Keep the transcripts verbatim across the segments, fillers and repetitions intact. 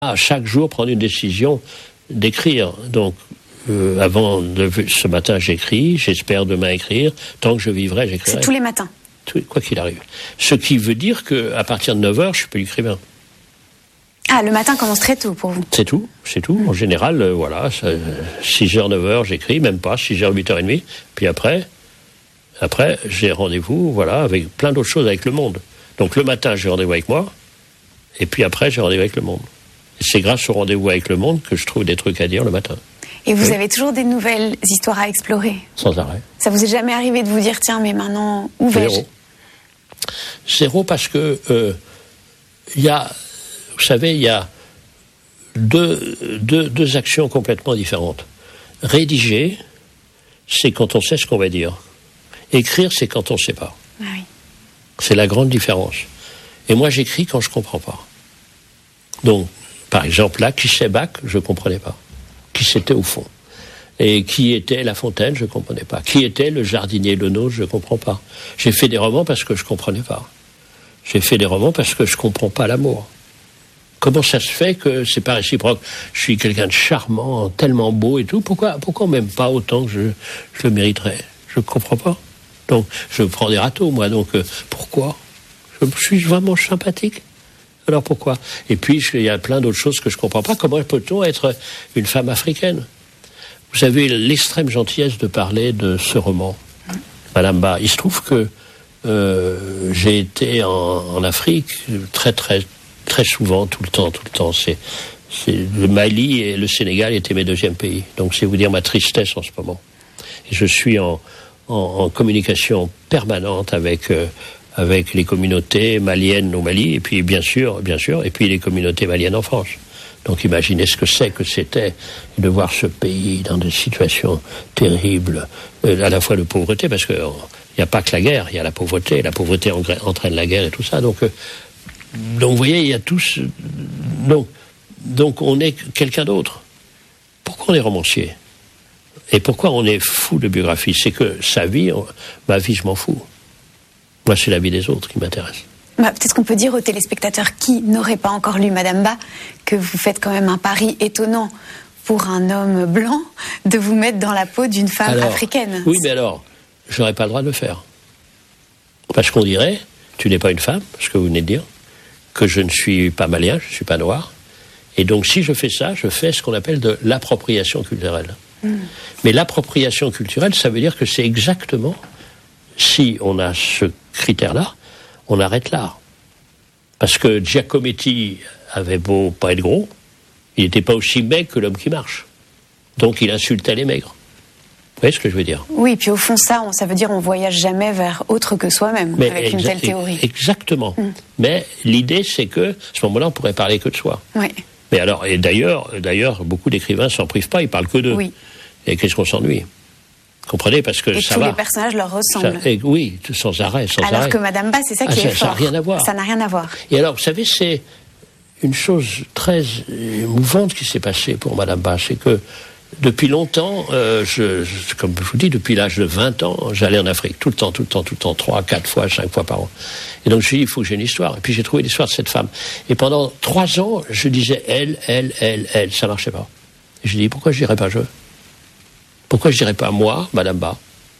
à chaque jour prendre une décision d'écrire. Donc, euh, avant de, ce matin, j'écris, j'espère demain écrire. Tant que je vivrai, j'écrirai. C'est tous les matins? Tout, quoi qu'il arrive. Ce qui veut dire qu'à partir de neuf heures, je suis plus écrivain. Ah, le matin commence très tôt pour vous? C'est tout, c'est tout. En général, euh, voilà, six heures, neuf heures, j'écris, même pas, six heures, huit heures trente. Puis après, après j'ai rendez-vous, voilà, avec plein d'autres choses avec le monde. Donc le matin, j'ai rendez-vous avec moi, et puis après, j'ai rendez-vous avec le monde. Et c'est grâce au rendez-vous avec le monde que je trouve des trucs à dire le matin. Et vous oui. avez toujours des nouvelles histoires à explorer? Sans arrêt. Ça vous est jamais arrivé de vous dire, tiens, mais maintenant, où vais-je? Zéro. Zéro parce que, euh, il y a, vous savez, il y a deux, deux, deux actions complètement différentes. Rédiger, c'est quand on sait ce qu'on va dire. Écrire, c'est quand on ne sait pas. Ah oui. C'est la grande différence. Et moi, j'écris quand je ne comprends pas. Donc, par exemple, là, qui c'est Bach, je ne comprenais pas. Qui c'était au fond. Et qui était La Fontaine, je ne comprenais pas. Qui était le jardinier Lenôtre, je ne comprends pas. J'ai fait des romans parce que je ne comprenais pas. J'ai fait des romans parce que je ne comprends pas l'amour. Comment ça se fait que c'est pas réciproque? Je suis quelqu'un de charmant, tellement beau et tout. Pourquoi, pourquoi on m'aime pas autant que je, je le mériterais? Je ne comprends pas. Donc, je prends des râteaux, moi. Donc, euh, pourquoi? Je suis vraiment sympathique. Alors pourquoi? Et puis, il y a plein d'autres choses que je ne comprends pas. Comment peut-on être une femme africaine? Vous avez l'extrême gentillesse de parler de ce roman, Madame Ba. Il se trouve que euh, j'ai été en, en Afrique très, très, très souvent, tout le temps, tout le temps. C'est, c'est, le Mali et le Sénégal étaient mes deuxièmes pays. Donc, c'est vous dire ma tristesse en ce moment. Et je suis en, en, en communication permanente avec... Euh, avec les communautés maliennes au Mali, et puis bien sûr, bien sûr, et puis les communautés maliennes en France. Donc imaginez ce que c'est que c'était de voir ce pays dans des situations terribles, euh, à la fois de pauvreté, parce qu'il n'y a pas que la guerre, il y a la pauvreté, la pauvreté entraîne la guerre et tout ça. Donc, euh, donc vous voyez, il y a tous... Donc, donc on est quelqu'un d'autre. Pourquoi on est romancier? Et pourquoi on est fou de biographie? C'est que sa vie, on, ma vie, je m'en fous. Moi, c'est la vie des autres qui m'intéresse. Bah, peut-être qu'on peut dire aux téléspectateurs qui n'auraient pas encore lu Madame Ba que vous faites quand même un pari étonnant pour un homme blanc de vous mettre dans la peau d'une femme alors, africaine. Oui, mais alors, je n'aurais pas le droit de le faire. Parce qu'on dirait, tu n'es pas une femme, ce que vous venez de dire, que je ne suis pas malien, je ne suis pas noir. Et donc, si je fais ça, je fais ce qu'on appelle de l'appropriation culturelle. Mm. Mais l'appropriation culturelle, ça veut dire que c'est exactement... Si on a ce critère-là, on arrête l'art. Parce que Giacometti avait beau pas être gros, il n'était pas aussi maigre que l'homme qui marche. Donc il insultait les maigres. Vous voyez ce que je veux dire? Oui, puis au fond, ça, on, ça veut dire qu'on ne voyage jamais vers autre que soi-même, mais avec exa- une telle théorie. Exactement. Mm. Mais l'idée, c'est que, à ce moment-là, on pourrait parler que de soi. Oui. Mais alors, et d'ailleurs, d'ailleurs, beaucoup d'écrivains s'en privent pas, ils parlent que d'eux. Oui. Et qu'est-ce qu'on s'ennuie? Comprenez, parce que et ça tous va. les personnages leur ressemblent. Ça, et, oui, sans arrêt, sans Alors arrêt. que Madame Ba, c'est ça ah, qui ça, est fort. Ça n'a rien à voir. Ça n'a rien à voir. Et alors, vous savez, c'est une chose très émouvante qui s'est passée pour Madame Ba, c'est que depuis longtemps, euh, je, je, comme je vous dis, depuis l'âge de vingt ans, j'allais en Afrique, tout le temps, tout le temps, tout le temps, trois, quatre fois, cinq fois par an. Et donc, je me suis dit, il faut que j'ai une histoire. Et puis, j'ai trouvé l'histoire de cette femme. Et pendant trois ans, je disais, elle, elle, elle, elle, ça marchait pas. Et je dis, pourquoi je dirais pas je? Pourquoi je dirais pas moi, Madame Ba?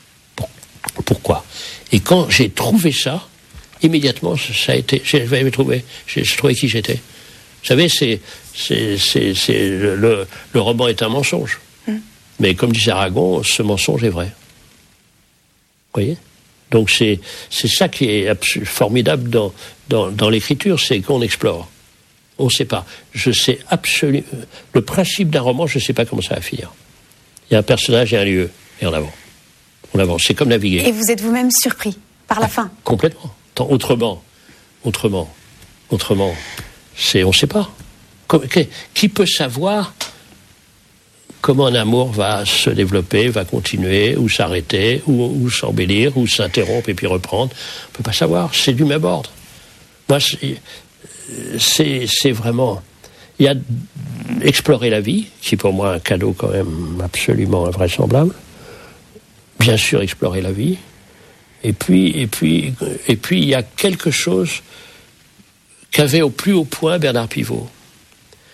Pourquoi? Et quand j'ai trouvé ça, immédiatement, ça a été, j'avais trouvé, j'ai trouvé qui j'étais. Vous savez, c'est, c'est, c'est, c'est le, le roman est un mensonge. Mm. Mais comme disait Aragon, ce mensonge est vrai. Vous voyez? Donc c'est, c'est ça qui est absolu, formidable dans, dans, dans l'écriture, c'est qu'on explore. On ne sait pas. Je sais absolument, le principe d'un roman, je ne sais pas comment ça va finir. Il y a un personnage et un lieu, et en avant. On avance, c'est comme naviguer. Et vous êtes vous-même surpris par la ah, fin? Complètement. Tant, autrement, autrement, autrement, c'est, on ne sait pas. Comme, qui, qui peut savoir comment un amour va se développer, va continuer, ou s'arrêter, ou, ou s'embellir, ou s'interrompre et puis reprendre? On ne peut pas savoir, c'est du même ordre. Moi, c'est, c'est, c'est vraiment... Il y a explorer la vie, qui est pour moi un cadeau quand même absolument invraisemblable. Bien sûr, explorer la vie. Et puis, et puis, et puis, il y a quelque chose qu'avait au plus haut point Bernard Pivot.